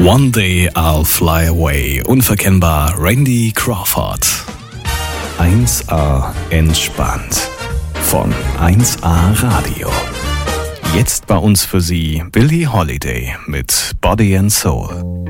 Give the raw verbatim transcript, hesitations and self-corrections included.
One Day I'll Fly Away, unverkennbar Randy Crawford. eins A entspannt von eins A Radio. Jetzt bei uns für Sie Billie Holiday mit Body and Soul.